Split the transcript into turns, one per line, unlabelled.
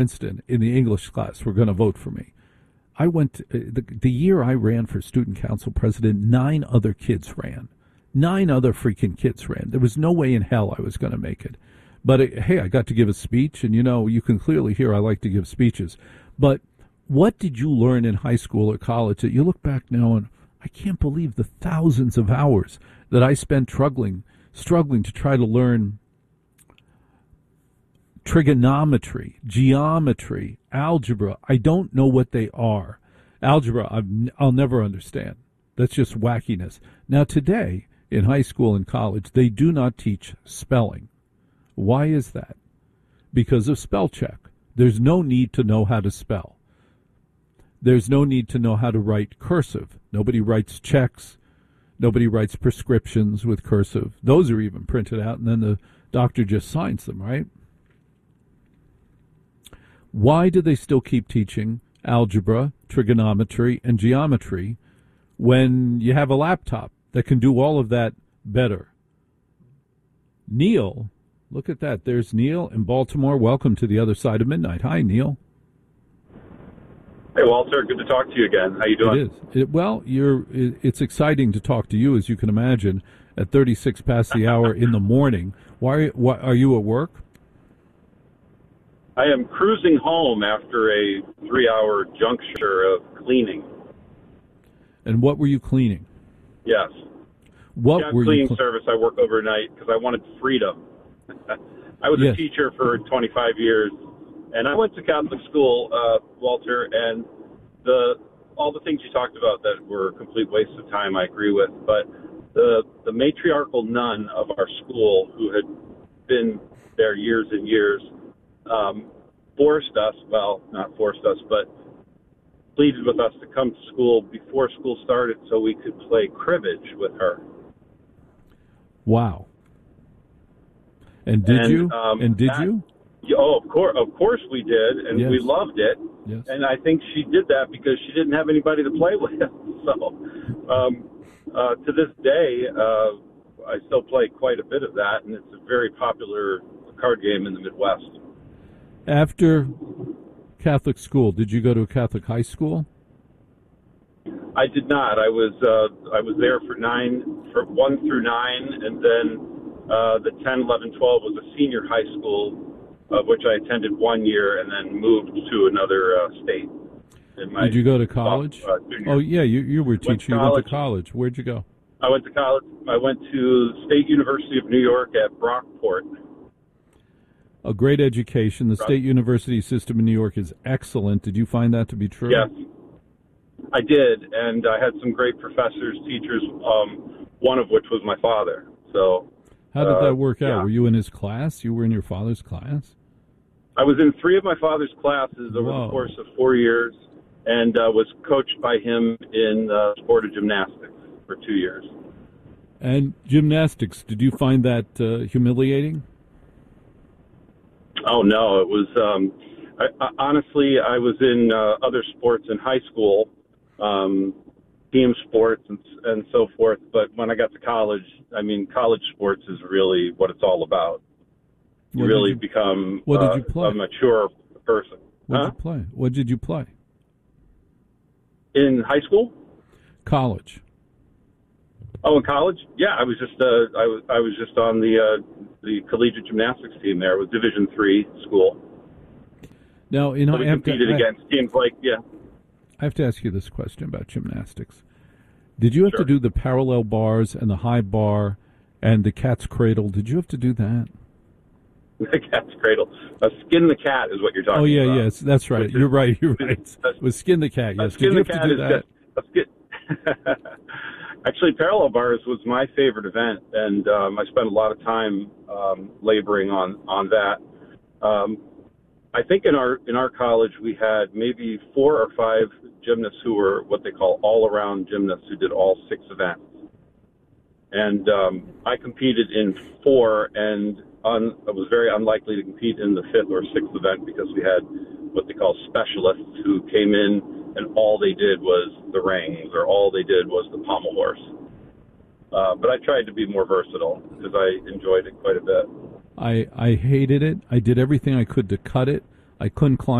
Princeton in the English class were going to vote for me. I went the year I ran for student council president. 9 other kids ran. 9 other freaking kids ran. There was no way in hell I was going to make it. But hey, I got to give a speech, and you can clearly hear I like to give speeches. But what did you learn in high school or college that you look back now and I can't believe the thousands of hours that I spent struggling to try to learn trigonometry, geometry, algebra. I don't know what they are. Algebra, I'll never understand. That's just wackiness. Now today, in high school and college, they do not teach spelling. Why is that? Because of spell check. There's no need to know how to spell. There's no need to know how to write cursive. Nobody writes checks. Nobody writes prescriptions with cursive. Those are even printed out, and then the doctor just signs them, right? Why do they still keep teaching algebra, trigonometry, and geometry when you have a laptop that can do all of that better? Neil, look at that. There's Neil in Baltimore. Welcome to the other side of midnight. Hi, Neil.
Hey, Walter. Good to talk to you again. How you doing?
It is. It's exciting to talk to you, as you can imagine, at 36 past the hour in the morning. Why are you at work?
I am cruising home after a 3-hour juncture of cleaning.
And what were you cleaning?
Yes.
What were
cleaning
you
service. I work overnight because I wanted freedom. I was a teacher for 25 years, and I went to Catholic school, Walter, and all the things you talked about that were a complete waste of time, I agree with. But the matriarchal nun of our school, who had been there years and years, not forced us, but pleaded with us to come to school before school started so we could play cribbage with her.
Wow. And did you?
Oh, of course we did, and
yes.
We loved it.
Yes.
And I think she did that because she didn't have anybody to play with. So to this day, I still play quite a bit of that, and it's a very popular card game in the Midwest.
After Catholic school, did you go to a Catholic high school?
I did not. I was there for 1 through 9, and then the 10, 11, 12 was a senior high school, of which I attended 1 year and then moved to another state.
Did you go to college? Oh, yeah, you were a teacher. You went to college. Where'd you go?
I went to college. I went to State University of New York at Brockport.
A great education. The State University system in New York is excellent. Did you find that to be true?
Yes, I did, and I had some great professors, teachers, one of which was my father. So,
how did that work out?
Yeah.
Were you in his class? You were in your father's class?
I was in 3 of my father's classes over the course of 4 years, and was coached by him in the sport of gymnastics for 2 years.
And gymnastics, did you find that humiliating?
Oh, no, it was, honestly, I was in other sports in high school, team sports and so forth, but when I got to college, college sports is really what it's all about. You really become a mature person.
What did you play?
In high school?
College.
Oh, in college? Yeah, I was just I was just on the collegiate gymnastics team there. It was Division III school.
Now, we
competed against teams like
I have to ask you this question about gymnastics. Did you have to do the parallel bars and the high bar and the cat's cradle? Did you have to do that?
The cat's cradle. Skin the cat is what you're talking about.
Oh, yeah, yes, that's right. You're right. With skin the cat, yes. Did you have to do that?
Actually, parallel bars was my favorite event, and I spent a lot of time laboring on that. I think in our college we had maybe 4 or 5 gymnasts who were what they call all-around gymnasts who did all 6 events. And I competed in 4, and I was very unlikely to compete in the 5th or 6th event because we had what they call specialists who came in and all they did was the rings, or all they did was the pommel horse. But I tried to be more versatile because I enjoyed it quite a bit.
I hated it. I did everything I could to cut it. I couldn't climb